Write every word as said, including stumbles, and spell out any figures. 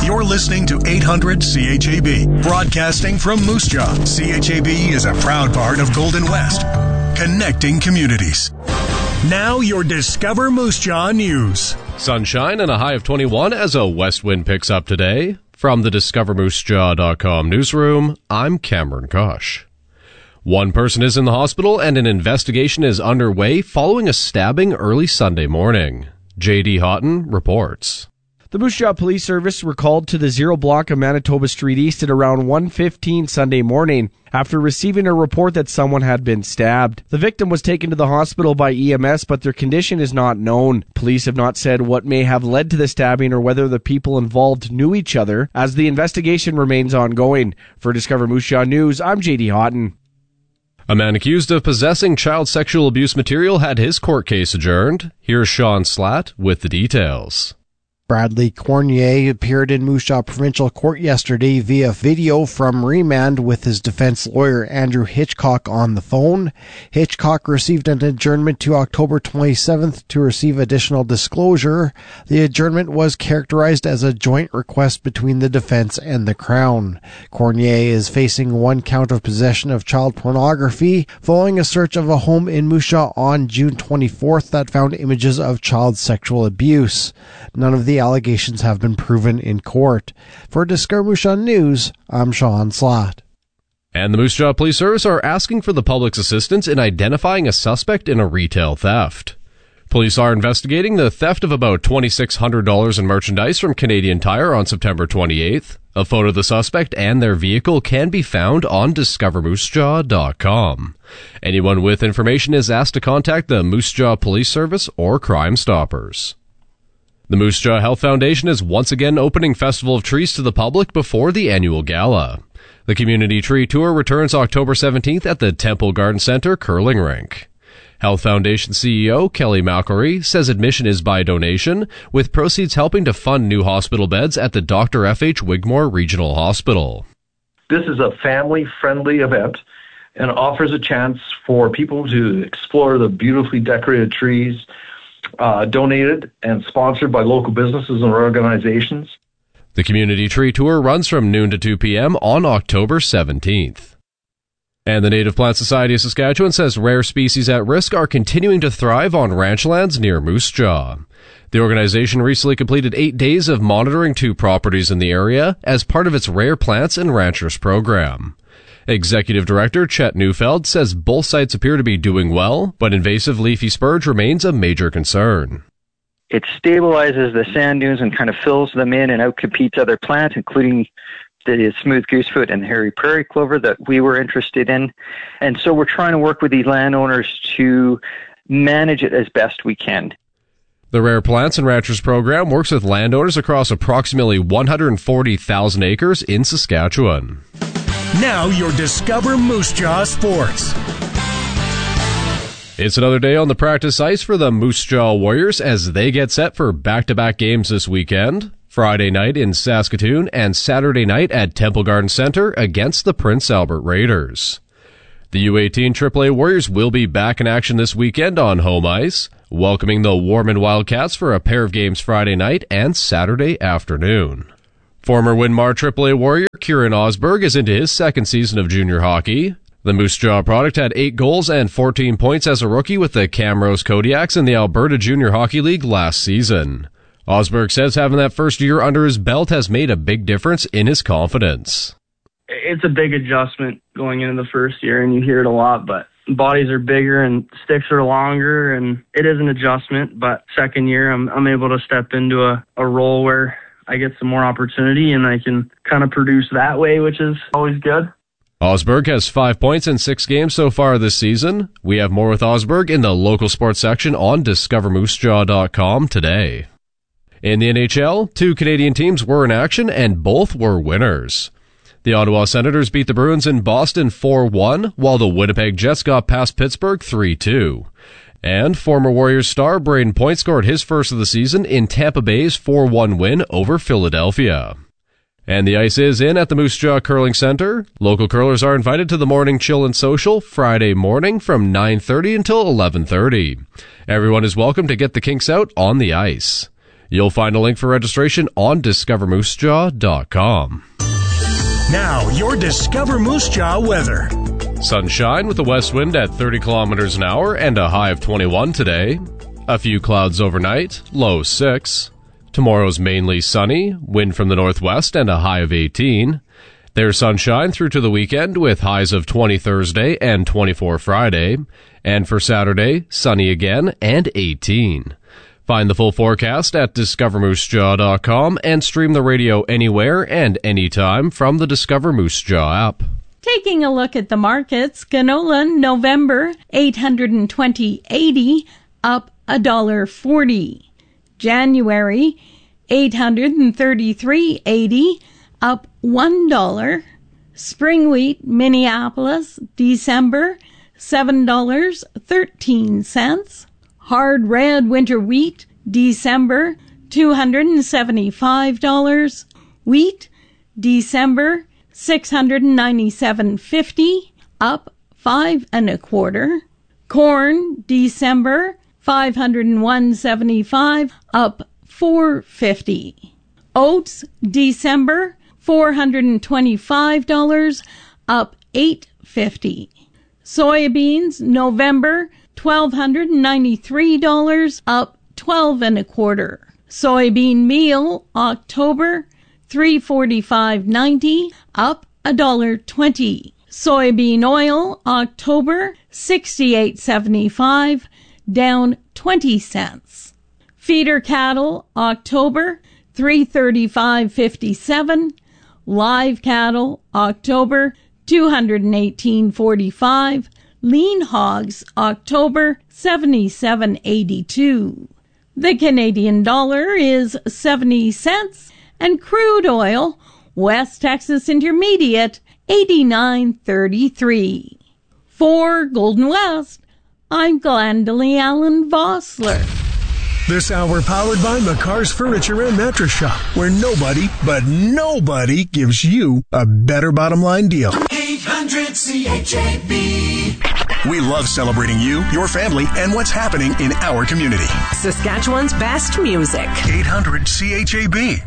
You're listening to eight hundred C H A B, broadcasting from Moose Jaw. C H A B is a proud part of Golden West, connecting communities. Now your Discover Moose Jaw news. Sunshine and a high of twenty-one as a west wind picks up today. From the discover moose jaw dot com newsroom, I'm Cameron Kosh. One person is in the hospital and an investigation is underway following a stabbing early Sunday morning. J D Houghton reports. The Moose Jaw Police Service were called to the Zero Block of Manitoba Street East at around one fifteen Sunday morning after receiving a report that someone had been stabbed. The victim was taken to the hospital by E M S, but their condition is not known. Police have not said what may have led to the stabbing or whether the people involved knew each other, as the investigation remains ongoing. For Discover Moose Jaw News, I'm J D Houghton. A man accused of possessing child sexual abuse material had his court case adjourned. Here's Sean Slatt with the details. Bradley Cornier appeared in Moose Jaw Provincial Court yesterday via video from remand with his defense lawyer Andrew Hitchcock on the phone. Hitchcock received an adjournment to October twenty-seventh to receive additional disclosure. The adjournment was characterized as a joint request between the defense and the Crown. Cornier is facing one count of possession of child pornography following a search of a home in Moose Jaw on June twenty-fourth that found images of child sexual abuse. None of the allegations have been proven in court. For Discover Moose Jaw News, I'm Sean Slatt. And the Moose Jaw Police Service are asking for the public's assistance in identifying a suspect in a retail theft. Police are investigating the theft of about two thousand six hundred dollars in merchandise from Canadian Tire on September twenty-eighth. A photo of the suspect and their vehicle can be found on discover moose jaw dot com. Anyone with information is asked to contact the Moose Jaw Police Service or Crime Stoppers. The Moose Jaw Health Foundation is once again opening Festival of Trees to the public before the annual gala. The Community Tree Tour returns October seventeenth at the Temple Garden Center Curling Rink. Health Foundation C E O Kelly Malcory says admission is by donation, with proceeds helping to fund new hospital beds at the Doctor F H Wigmore Regional Hospital. This is a family-friendly event and offers a chance for people to explore the beautifully decorated trees, Uh, donated and sponsored by local businesses and organizations. The Community Tree Tour runs from noon to two p.m. on October seventeenth. And the Native Plant Society of Saskatchewan says rare species at risk are continuing to thrive on ranch lands near Moose Jaw. The organization recently completed eight days of monitoring two properties in the area as part of its Rare Plants and Ranchers program. Executive Director Chet Neufeld says both sites appear to be doing well, but invasive leafy spurge remains a major concern. It stabilizes the sand dunes and kind of fills them in and outcompetes other plants, including the smooth goosefoot and the hairy prairie clover that we were interested in. And so we're trying to work with these landowners to manage it as best we can. The Rare Plants and Ranchers program works with landowners across approximately one hundred forty thousand acres in Saskatchewan. Now your Discover Moose Jaw Sports. It's another day on the practice ice for the Moose Jaw Warriors as they get set for back-to-back games this weekend. Friday night in Saskatoon and Saturday night at Temple Garden Center against the Prince Albert Raiders. The U eighteen triple A Warriors will be back in action this weekend on home ice, welcoming the Warman Wildcats for a pair of games Friday night and Saturday afternoon. Former Winmar triple A Warrior Kieran Osberg is into his second season of junior hockey. The Moose Jaw product had eight goals and fourteen points as a rookie with the Camrose Kodiaks in the Alberta Junior Hockey League last season. Osberg says having that first year under his belt has made a big difference in his confidence. It's a big adjustment going into the first year, and you hear it a lot, but bodies are bigger and sticks are longer, and it is an adjustment, but second year I'm, I'm able to step into a, a role where I get some more opportunity and I can kind of produce that way, which is always good. Osberg has five points in six games so far this season. We have more with Osberg in the local sports section on discover moose jaw dot com today. In the N H L, two Canadian teams were in action and both were winners. The Ottawa Senators beat the Bruins in Boston four one, while the Winnipeg Jets got past Pittsburgh three two. And former Warriors star Brayden Point scored his first of the season in Tampa Bay's four one win over Philadelphia. And the ice is in at the Moose Jaw Curling Center. Local curlers are invited to the morning chill and social Friday morning from nine thirty until eleven thirty. Everyone is welcome to get the kinks out on the ice. You'll find a link for registration on discover moose jaw dot com. Now, your Discover Moose Jaw weather. Sunshine with a west wind at thirty kilometers an hour and a high of twenty-one today. A few clouds overnight, low six. Tomorrow's mainly sunny, wind from the northwest and a high of eighteen. There's sunshine through to the weekend with highs of twenty Thursday and twenty-four Friday. And for Saturday, sunny again and eighteen. Find the full forecast at discover moose jaw dot com and stream the radio anywhere and anytime from the Discover Moose Jaw app. Taking a look at the markets, canola November eight hundred twenty dollars and eighty cents, up one dollar forty. January eight hundred thirty-three dollars and eighty cents, up one dollar. Spring wheat Minneapolis December seven dollars and thirteen cents. Hard red winter wheat December two hundred seventy-five dollars. Wheat December six hundred ninety-seven dollars and fifty cents, up five and a quarter. Corn December five hundred one dollars and seventy-five cents, up four fifty. Oats December four hundred twenty-five dollars, up eight fifty. Soybeans November twelve hundred ninety-three dollars, up twelve and a quarter. Soybean meal October three forty-five ninety, up a dollar twenty. Soybean oil October sixty-eight seventy-five, down twenty cents. Feeder cattle October three thirty-five fifty-seven. Live cattle October two hundred eighteen forty-five. Lean hogs October seventy-seven eighty-two. The Canadian dollar is seventy cents, and crude oil West Texas Intermediate eighty-nine thirty-three. For Golden West, I'm Glendalee Allen Vossler. This hour powered by McCar's Furniture and Mattress Shop, where nobody, but nobody gives you a better bottom line deal. eight hundred C H A B. We love celebrating you, your family, and what's happening in our community. Saskatchewan's best music. eight hundred C H A B.